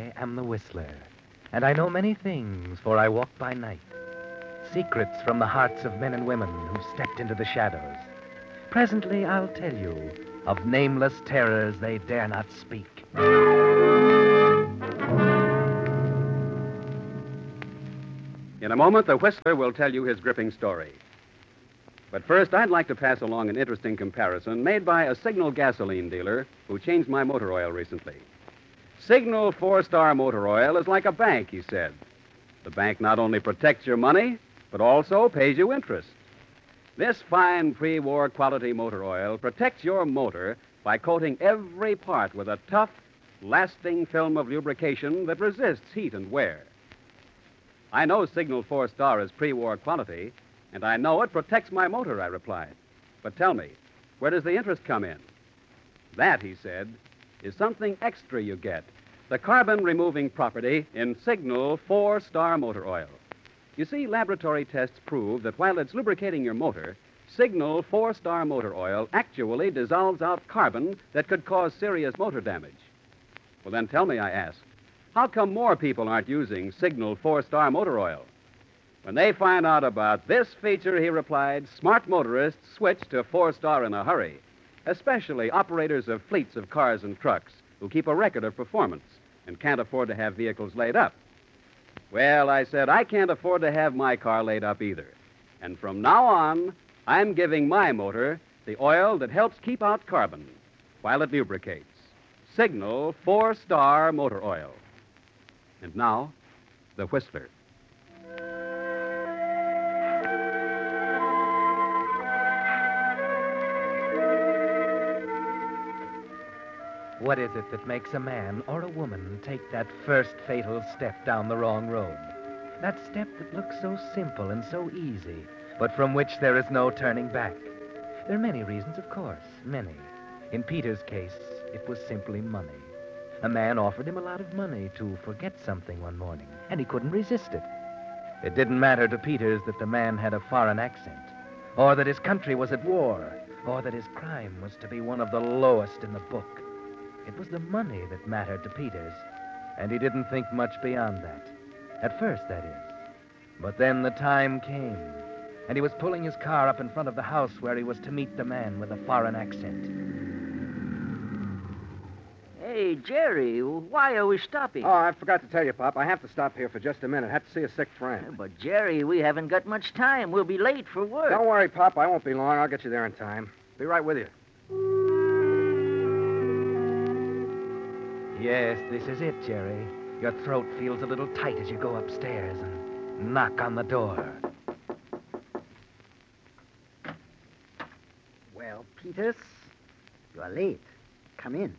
I am the Whistler, and I know many things, for I walk by night. Secrets from the hearts of men and women who stepped into the shadows. Presently I'll tell you of nameless terrors they dare not speak. In a moment, the Whistler will tell you his gripping story. But first, I'd like to pass along an interesting comparison made by a Signal gasoline dealer who changed my motor oil recently. Signal 4-Star Motor Oil is like a bank, he said. The bank not only protects your money, but also pays you interest. This fine pre-war quality motor oil protects your motor by coating every part with a tough, lasting film of lubrication that resists heat and wear. I know Signal 4-Star is pre-war quality, and I know it protects my motor, I replied. But tell me, where does the interest come in? That, he said, is something extra you get, the carbon-removing property in Signal 4-Star Motor Oil. You see, laboratory tests prove that while it's lubricating your motor, Signal 4-Star Motor Oil actually dissolves out carbon that could cause serious motor damage. Well, then tell me, I asked, how come more people aren't using Signal 4-Star Motor Oil? When they find out about this feature, he replied, smart motorists switch to 4-Star in a hurry, especially operators of fleets of cars and trucks who keep a record of performance and can't afford to have vehicles laid up. Well, I said, I can't afford to have my car laid up either. And from now on, I'm giving my motor the oil that helps keep out carbon while it lubricates. Signal 4-Star Motor Oil. And now, the Whistler. What is it that makes a man or a woman take that first fatal step down the wrong road? That step that looks so simple and so easy, but from which there is no turning back. There are many reasons, of course, many. In Peter's case, it was simply money. A man offered him a lot of money to forget something one morning, and he couldn't resist it. It didn't matter to Peters that the man had a foreign accent, or that his country was at war, or that his crime was to be one of the lowest in the book. It was the money that mattered to Peters, and he didn't think much beyond that. At first, that is. But then the time came, and he was pulling his car up in front of the house where he was to meet the man with a foreign accent. Hey, Jerry, why are we stopping? Oh, I forgot to tell you, Pop. I have to stop here for just a minute. I have to see a sick friend. But, Jerry, we haven't got much time. We'll be late for work. Don't worry, Pop. I won't be long. I'll get you there in time. Be right with you. Yes, this is it, Jerry. Your throat feels a little tight as you go upstairs and knock on the door. Well, Peters, you're late. Come in.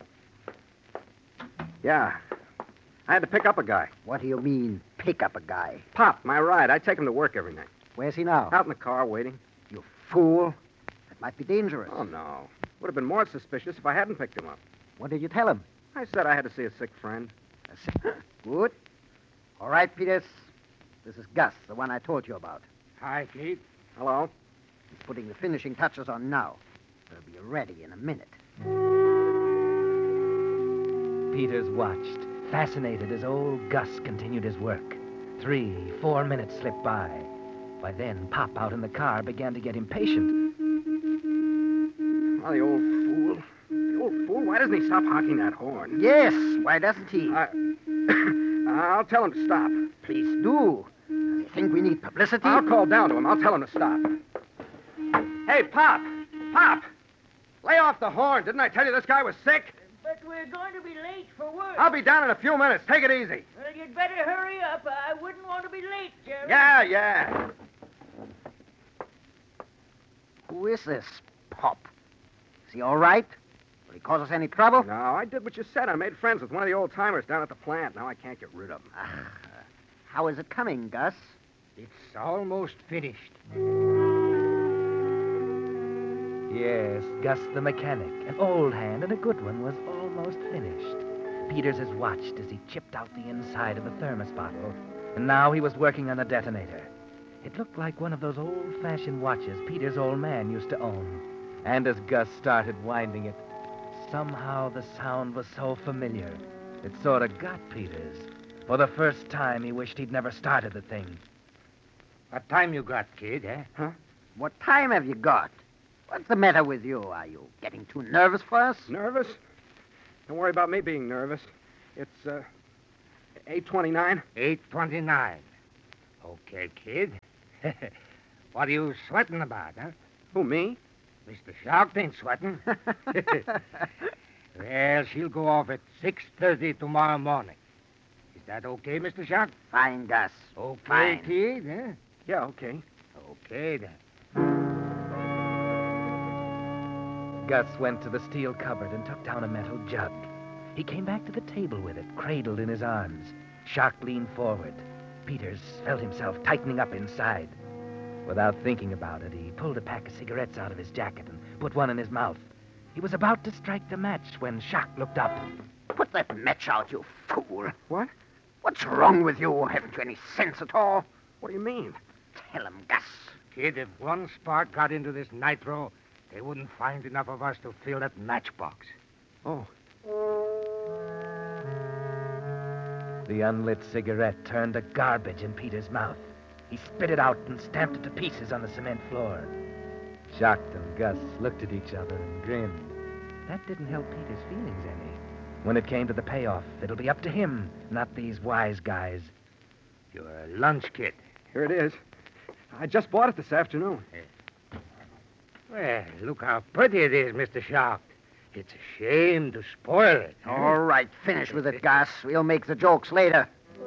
Yeah. I had to pick up a guy. What do you mean, pick up a guy? Pop, my ride. I take him to work every night. Where's he now? Out in the car, waiting. You fool. That might be dangerous. Oh, no. Would have been more suspicious if I hadn't picked him up. What did you tell him? I said I had to see a sick friend. Good. All right, Peters. This is Gus, the one I told you about. Hi, Pete. Hello. He's putting the finishing touches on now. They'll be ready in a minute. Peters watched, fascinated as old Gus continued his work. 3, 4 minutes slipped by. By then, Pop out in the car began to get impatient. Oh, the old fool. The old fool. Why doesn't he stop honking that horn? Yes, why doesn't he? I'll tell him to stop. Please do. You think we need publicity? I'll call down to him. I'll tell him to stop. Hey, Pop! Pop! Lay off the horn. Didn't I tell you this guy was sick? But we're going to be late for work. I'll be down in a few minutes. Take it easy. Well, you'd better hurry up. I wouldn't want to be late, Jerry. Yeah. Who is this Pop? Is he all right? Will he cause us any trouble? No, I did what you said. I made friends with one of the old-timers down at the plant. Now I can't get rid of him. How is it coming, Gus? It's almost finished. Yes, Gus the mechanic, an old hand and a good one, was almost finished. Peters has watched as he chipped out the inside of the thermos bottle, and now he was working on the detonator. It looked like one of those old-fashioned watches Peter's old man used to own. And as Gus started winding it, somehow the sound was so familiar. It sort of got Peters. For the first time, he wished he'd never started the thing. What time you got, kid, eh? What time have you got? What's the matter with you? Are you getting too nervous for us? Nervous? Don't worry about me being nervous. It's, 8:29. 8:29. Okay, kid. What are you sweating about, huh? Who, me? Mr. Shark ain't sweating. Well, she'll go off at 6:30 tomorrow morning. Is that okay, Mr. Shark? Fine, Gus. Okay, Fine. kid, eh? Yeah, okay. Okay, then. Gus went to the steel cupboard and took down a metal jug. He came back to the table with it, cradled in his arms. Shark leaned forward. Peters felt himself tightening up inside. Without thinking about it, he pulled a pack of cigarettes out of his jacket and put one in his mouth. He was about to strike the match when Shark looked up. Put that match out, you fool. What? What's wrong with you? Haven't you any sense at all? What do you mean? Tell him, Gus. Kid, if one spark got into this nitro, they wouldn't find enough of us to fill that matchbox. Oh. The unlit cigarette turned to garbage in Peter's mouth. He spit it out and stamped it to pieces on the cement floor. Shark and Gus looked at each other and grinned. That didn't help Peter's feelings any. When it came to the payoff, it'll be up to him, not these wise guys. Your lunch kit. Here it is. I just bought it this afternoon. Well, look how pretty it is, Mr. Shark. It's a shame to spoil it. All right, finish with it, Gus. We'll make the jokes later.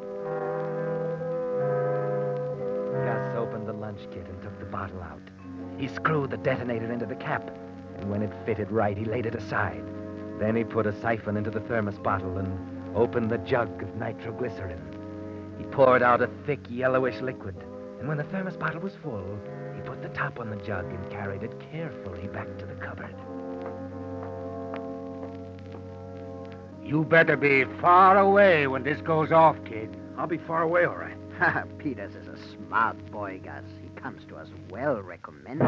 Gus opened the lunch kit and took the bottle out. He screwed the detonator into the cap, and when it fitted right, he laid it aside. Then he put a siphon into the thermos bottle and opened the jug of nitroglycerin. He poured out a thick, yellowish liquid, and when the thermos bottle was full, he put the top on the jug and carried it carefully back to the cupboard. You better be far away when this goes off, kid. I'll be far away, all right. Peters is a smart boy, Gus. He comes to us well recommended.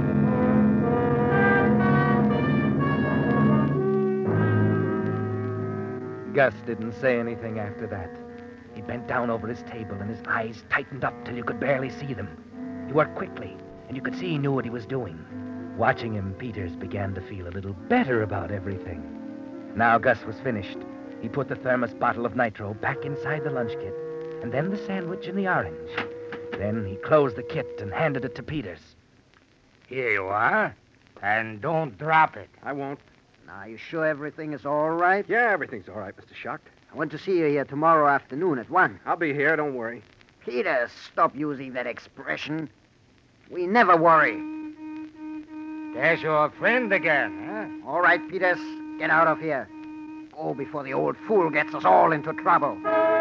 Gus didn't say anything after that. He bent down over his table, and his eyes tightened up till you could barely see them. He worked quickly, and you could see he knew what he was doing. Watching him, Peters began to feel a little better about everything. Now Gus was finished. He put the thermos bottle of nitro back inside the lunch kit, and then the sandwich and the orange. Then he closed the kit and handed it to Peters. Here you are. And don't drop it. I won't. Now, you sure everything is all right? Yeah, everything's all right, Mr. Shark. I want to see you here tomorrow afternoon at 1. I'll be here, don't worry. Peters, stop using that expression. We never worry. There's your friend again, huh? All right, Peters, get out of here. Go before the old fool gets us all into trouble.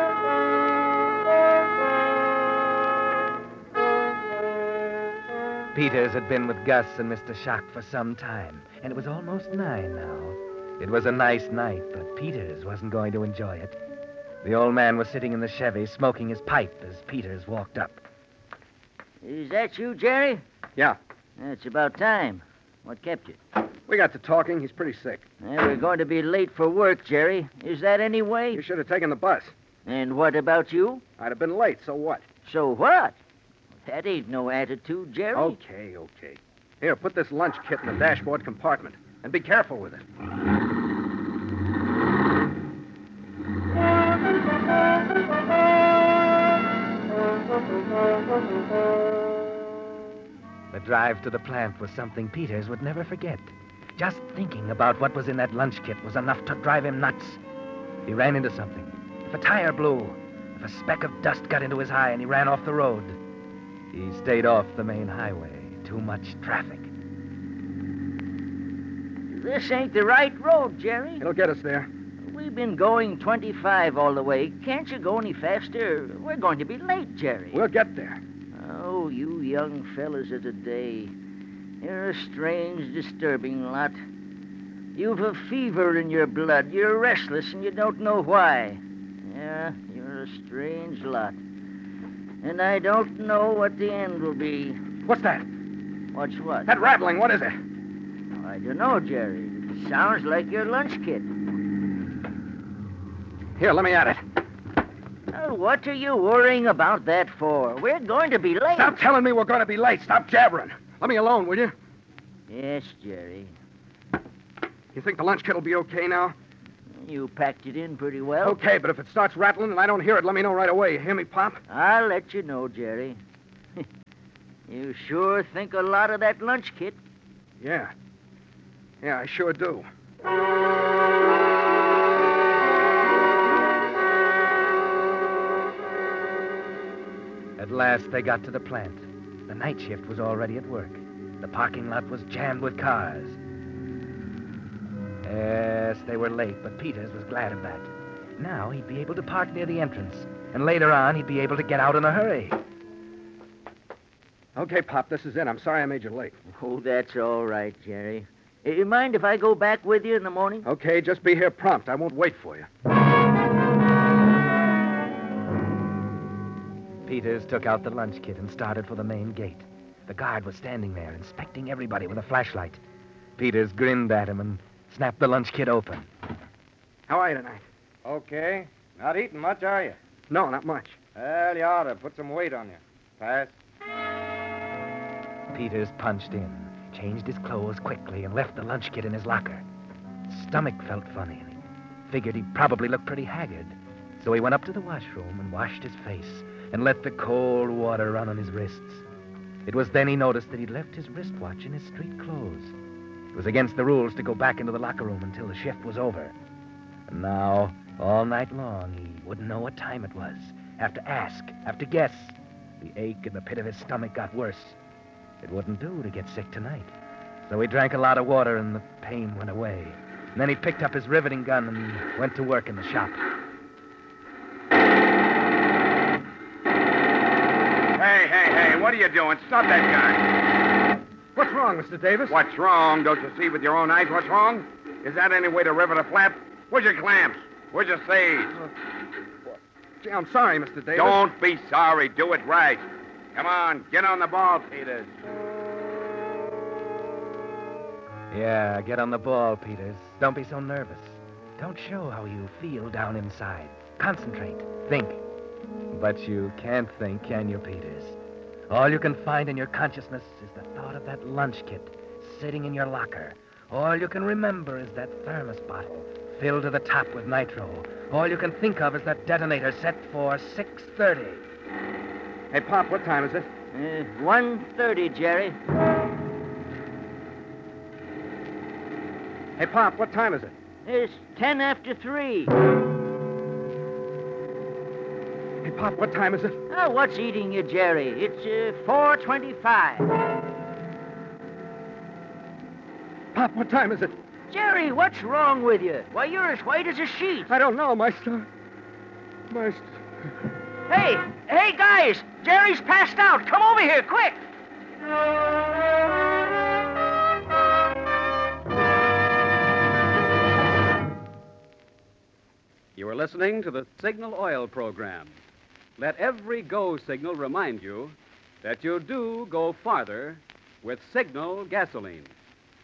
Peters had been with Gus and Mr. Shark for some time, and it was almost 9 now. It was a nice night, but Peters wasn't going to enjoy it. The old man was sitting in the Chevy smoking his pipe as Peters walked up. Is that you, Jerry? Yeah. It's about time. What kept you? We got to talking. He's pretty sick. We're going to be late for work, Jerry. Is that any way? You should have taken the bus. And what about you? I'd have been late, so what? So what? That ain't no attitude, Jerry. Okay. Here, put this lunch kit in the dashboard compartment. And be careful with it. The drive to the plant was something Peters would never forget. Just thinking about what was in that lunch kit was enough to drive him nuts. He ran into something. If a tire blew, if a speck of dust got into his eye and he ran off the road. He stayed off the main highway. Too much traffic. This ain't the right road, Jerry. It'll get us there. We've been going 25 all the way. Can't you go any faster? We're going to be late, Jerry. We'll get there. Oh, you young fellas of today. You're a strange, disturbing lot. You've a fever in your blood. You're restless and you don't know why. Yeah, you're a strange lot. And I don't know what the end will be. What's that? What's what? That rattling, what is it? I don't know, Jerry. It sounds like your lunch kit. Here, let me at it. What are you worrying about that for? We're going to be late. Stop telling me we're going to be late. Stop jabbering. Let me alone, will you? Yes, Jerry. You think the lunch kit will be okay now? You packed it in pretty well. Okay, but if it starts rattling and I don't hear it, let me know right away. You hear me, Pop? I'll let you know, Jerry. You sure think a lot of that lunch kit. Yeah. Yeah, I sure do. At last, they got to the plant. The night shift was already at work. The parking lot was jammed with cars. Yes, they were late, but Peters was glad of that. Now he'd be able to park near the entrance, and later on he'd be able to get out in a hurry. Okay, Pop, this is it. I'm sorry I made you late. Oh, that's all right, Jerry. You mind if I go back with you in the morning? Okay, just be here prompt. I won't wait for you. Peters took out the lunch kit and started for the main gate. The guard was standing there, inspecting everybody with a flashlight. Peters grinned at him and snapped the lunch kit open. How are you tonight? Okay. Not eating much, are you? No, not much. Well, you ought to put some weight on you. Pass. Peters punched in, changed his clothes quickly, and left the lunch kit in his locker. His stomach felt funny, and he figured he probably looked pretty haggard. So he went up to the washroom and washed his face and let the cold water run on his wrists. It was then he noticed that he'd left his wristwatch in his street clothes. It was against the rules to go back into the locker room until the shift was over. And now, all night long, he wouldn't know what time it was. Have to ask, have to guess. The ache in the pit of his stomach got worse. It wouldn't do to get sick tonight. So he drank a lot of water and the pain went away. And then he picked up his riveting gun and went to work in the shop. Hey, what are you doing? Stop that gun. What's wrong, Mr. Davis? What's wrong? Don't you see with your own eyes what's wrong? Is that any way to rivet a flap? Where's your clamps? Where's your sage? Gee, I'm sorry, Mr. Davis. Don't be sorry. Do it right. Come on, get on the ball, Peters. Yeah, get on the ball, Peters. Don't be so nervous. Don't show how you feel down inside. Concentrate. Think. But you can't think, can you, Peters? All you can find in your consciousness is the thought of that lunch kit sitting in your locker. All you can remember is that thermos bottle filled to the top with nitro. All you can think of is that detonator set for 6:30. Hey, Pop, what time is it? 1:30, Jerry. Hey, Pop, what time is it? It's 10 after 3. Hey, Pop, what time is it? What's eating you, Jerry? It's 4:25. Pop, what time is it? Jerry, what's wrong with you? Why, you're as white as a sheet. I don't know, Maestro. Hey, guys! Jerry's passed out. Come over here, quick! You are listening to the Signal Oil program. Let every go signal remind you that you do go farther with Signal gasoline.